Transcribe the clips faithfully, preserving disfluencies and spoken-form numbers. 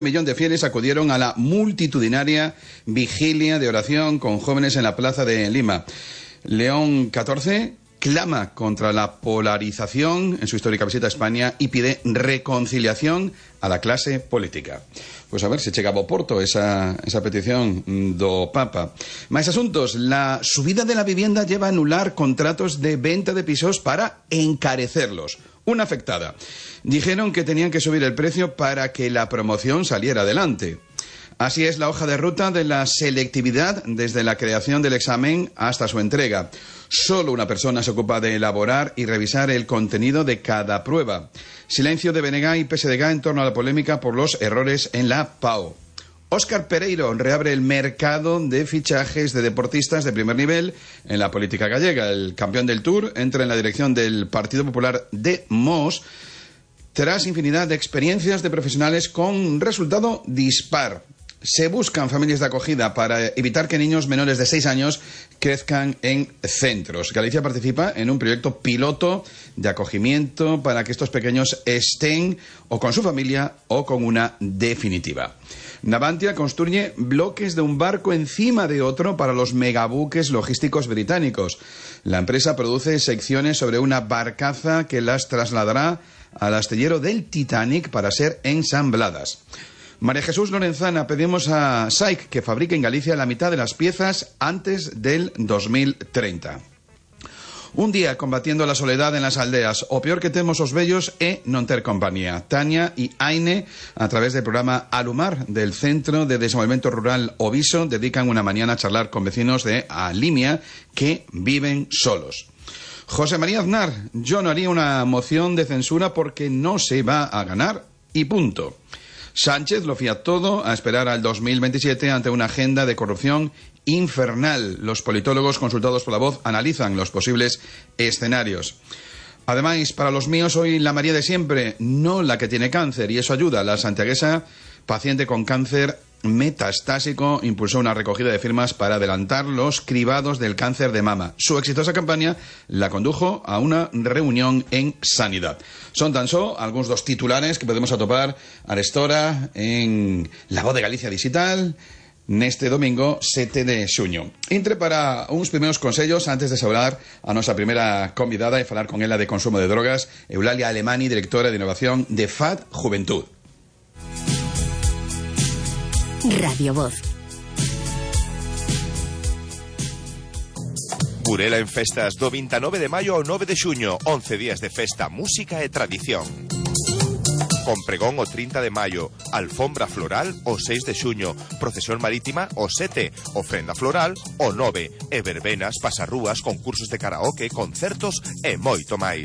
millón de fieles acudieron a la multitudinaria vigilia de oración con jóvenes en la plaza de Lima. León catorce clama contra la polarización en su histórica visita a España y pide reconciliación a la clase política. Pues a ver se chega ao Porto esa, esa petición do Papa. Máis asuntos. La subida de la vivienda lleva a anular contratos de venta de pisos para encarecerlos. Una afectada. Dijeron que tenían que subir el precio para que la promoción saliera adelante. Así es la hoja de ruta de la selectividad desde la creación del examen hasta su entrega. Solo una persona se ocupa de elaborar y revisar el contenido de cada prueba. Silencio de B N G y P S D G en torno a la polémica por los errores en la P A O. Óscar Pereiro reabre el mercado de fichajes de deportistas de primer nivel en la política gallega. El campeón del Tour entra en la dirección del Partido Popular de Mos tras infinidad de experiencias de profesionales con resultado dispar. Se buscan familias de acogida para evitar que niños menores de seis años crezcan en centros. Galicia participa en un proyecto piloto de acogimiento para que estos pequeños estén o con su familia o con una definitiva. Navantia construye bloques de un barco encima de otro para los megabuques logísticos británicos. La empresa produce secciones sobre una barcaza que las trasladará al astillero del Titanic para ser ensambladas. María Jesús Lorenzana, pedimos a S A I C que fabrique en Galicia la mitad de las piezas antes del dos mil treinta. Un día combatiendo la soledad en las aldeas. O peor que temos os vellos é non ter compañía. Tania y Aine, a través del programa Alumar del Centro de Desenvolvemento Rural Oviso, dedican una mañana a charlar con vecinos de Alimia que viven solos. José María Aznar, yo no haría una moción de censura porque no se va a ganar y punto. Sánchez lo fía todo a esperar al dos mil veintisiete ante una agenda de corrupción infernal. Los politólogos consultados por La Voz analizan los posibles escenarios. Además, para los míos hoy la María de siempre, no la que tiene cáncer, y eso ayuda. La santiaguesa, paciente con cáncer metastásico, impulsó una recogida de firmas para adelantar los cribados del cáncer de mama. Su exitosa campaña la condujo a una reunión en Sanidad. Son tan só algúns dos titulares que podemos atopar arestora en La Voz de Galicia Digital neste domingo sete de xuño. Entre para uns primeiros consellos antes de saudar a nosa primeira convidada e falar con ela de consumo de drogas, Eulalia Alemani, directora de innovación de F A D Juventud. Radio Voz. Burela en festas do vinte e nove de maio ao nove de xuño, once días de festa, música e tradición. Con pregón o trinta de maio, alfombra floral o seis de xuño, procesión marítima o sete, ofrenda floral o nove, e verbenas, pasarrúas, concursos de karaoke, concertos e moito máis.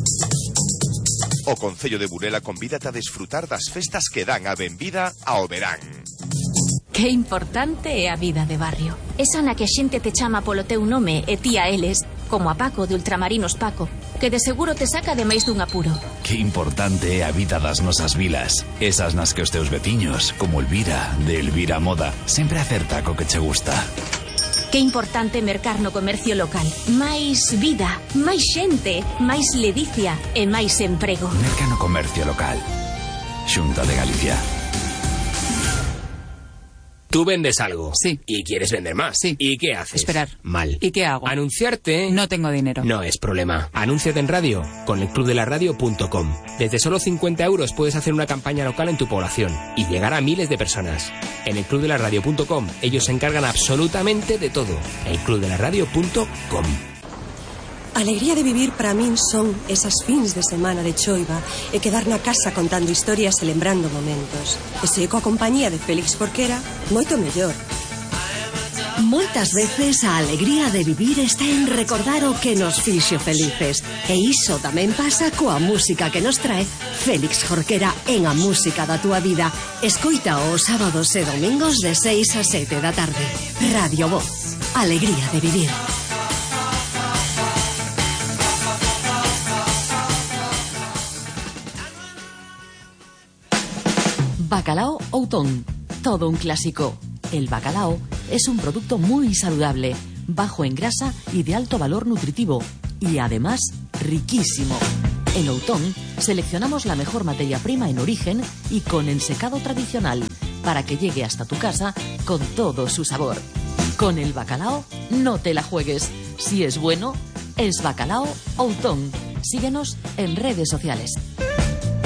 O Concello de Burela convídate a desfrutar das festas que dan a benvida ao verán. Que importante é a vida de barrio. Esa na que a xente te chama polo teu nome e ti a eles, como a Paco de Ultramarinos Paco, que de seguro te saca de máis dun apuro. Que importante é a vida das nosas vilas. Esas nas que os teus veciños, como Elvira, de Elvira Moda, sempre acerta co que che gusta. Que importante mercar no comercio local. Máis vida, máis xente, máis ledicia e máis emprego. Merca no comercio local. Xunta de Galicia. Tú vendes algo. Sí. Y quieres vender más. Sí. ¿Y qué haces? Esperar. Mal. ¿Y qué hago? Anunciarte. No tengo dinero. No es problema. Anúnciate en radio con el club de la radio punto com. Desde solo cincuenta euros puedes hacer una campaña local en tu población y llegar a miles de personas. En el club de la radio punto com ellos se encargan absolutamente de todo. el club de la radio punto com. A alegría de vivir para min son esas fins de semana de choiva e quedar na casa contando historias e lembrando momentos. E se coa compañía de Félix Jorquera, moito mellor. Moitas veces a alegría de vivir está en recordar o que nos fixo felices. E iso tamén pasa coa música que nos trae Félix Jorquera en A Música da Túa Vida. Escoita os sábados e domingos de seis a sete da tarde. Radio Voz. Alegría de vivir. Bacalao Outón, todo un clásico. El bacalao es un producto muy saludable, bajo en grasa y de alto valor nutritivo, y además riquísimo. En Outón seleccionamos la mejor materia prima en origen y con ensecado tradicional para que llegue hasta tu casa con todo su sabor. Con el bacalao no te la juegues. Si es bueno, es Bacalao Outón. Síguenos en redes sociales.